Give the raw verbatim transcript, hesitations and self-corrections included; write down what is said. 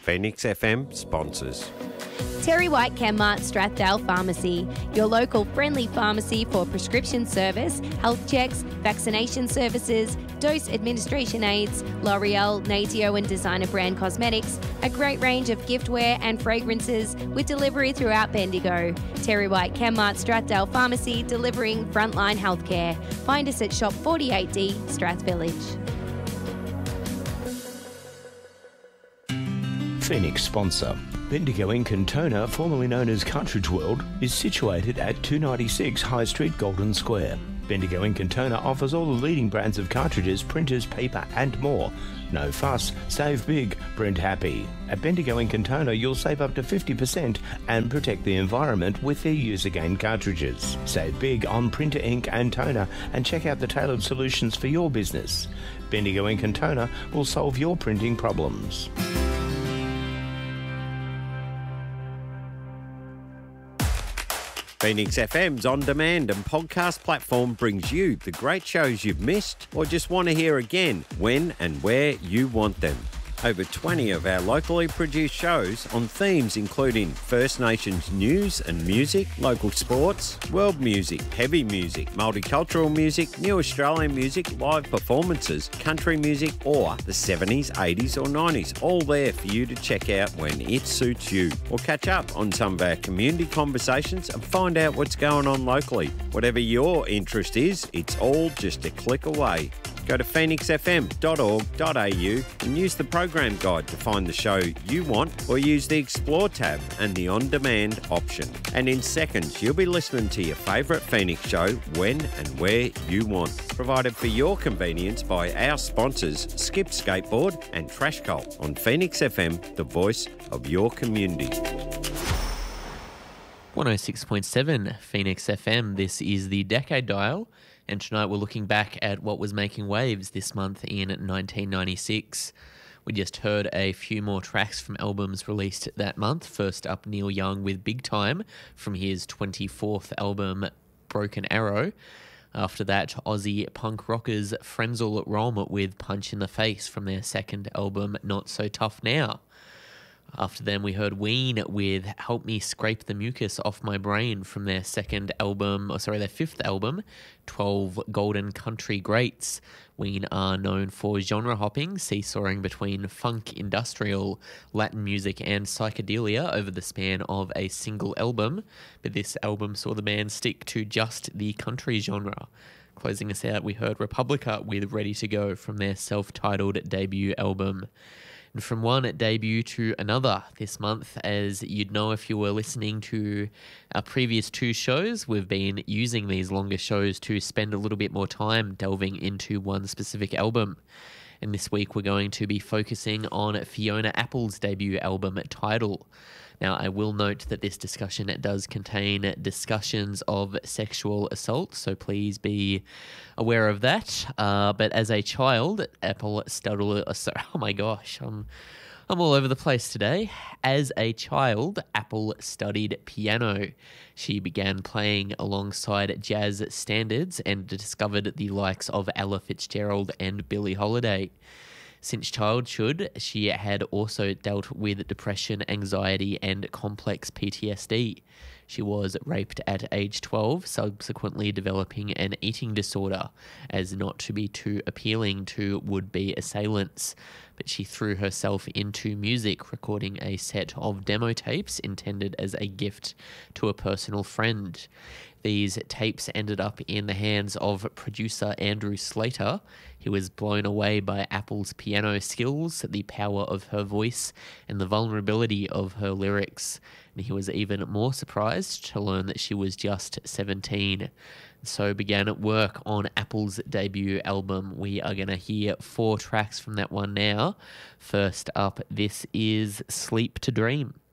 Phoenix F M sponsors. Terry White Chemmart Strathdale Pharmacy, your local friendly pharmacy for prescription service, health checks, vaccination services, dose administration aids, L'Oreal, Natio and designer brand cosmetics, a great range of giftware and fragrances with delivery throughout Bendigo. Terry White Chemmart Strathdale Pharmacy, delivering frontline healthcare. Find us at Shop forty-eight D, Strath Village. Phoenix sponsor. Bendigo in Cantona, formerly known as Cartridge World, is situated at two ninety-six High Street, Golden Square. Bendigo in Cantona offers all the leading brands of cartridges, printers, paper and more. No fuss, save big, print happy. At Bendigo in Cantona, you'll save up to fifty percent and protect the environment with their use-again cartridges. Save big on printer ink and toner and check out the tailored solutions for your business. Bendigo in Cantona will solve your printing problems. Phoenix F M's on-demand and podcast platform brings you the great shows you've missed or just want to hear again when and where you want them. Over twenty of our locally produced shows on themes including First Nations news and music, local sports, world music, heavy music, multicultural music, new Australian music, live performances, country music or the seventies, eighties or nineties, all there for you to check out when it suits you. Or catch up on some of our community conversations and find out what's going on locally. Whatever your interest is, it's all just a click away. Go to phoenix f m dot org dot a u and use the program guide to find the show you want or use the Explore tab and the On-Demand option. And in seconds, you'll be listening to your favourite Phoenix show when and where you want. Provided for your convenience by our sponsors, Skip Skateboard and Trash Cult on Phoenix F M, the voice of your community. one oh six point seven Phoenix F M, this is the Decade Dial. And tonight we're looking back at what was making waves this month in nineteen ninety-six. We just heard a few more tracks from albums released that month. First up, Neil Young with Big Time from his twenty-fourth album, Broken Arrow. After that, Aussie punk rockers Frenzal Rhomb with Punch in the Face from their second album, Not So Tough Now. After them, we heard Ween with Help Me Scrape the Mucus Off My Brain from their second album, or sorry, their fifth album, twelve Golden Country Greats. Ween are known for genre hopping, seesawing between funk, industrial, Latin music and psychedelia over the span of a single album, but this album saw the band stick to just the country genre. Closing us out, we heard Republica with Ready to Go from their self-titled debut album. And from one debut to another this month, as you'd know if you were listening to our previous two shows, we've been using these longer shows to spend a little bit more time delving into one specific album. And this week we're going to be focusing on Fiona Apple's debut album, Tidal. Now, I will note that this discussion does contain discussions of sexual assault, so please be aware of that. Uh, but as a child, Apple studied... Oh my gosh, I'm, I'm all over the place today. As a child, Apple studied piano. She began playing alongside jazz standards and discovered the likes of Ella Fitzgerald and Billie Holiday. Since childhood, she had also dealt with depression, anxiety, and complex P T S D. She was raped at age twelve, subsequently developing an eating disorder as not to be too appealing to would-be assailants. But she threw herself into music, recording a set of demo tapes intended as a gift to a personal friend. These tapes ended up in the hands of producer Andrew Slater. He was blown away by Apple's piano skills, the power of her voice, and the vulnerability of her lyrics. And he was even more surprised to learn that she was just seventeen. So began work on Apple's debut album. We are going to hear four tracks from that one now. First up, this is Sleep to Dream.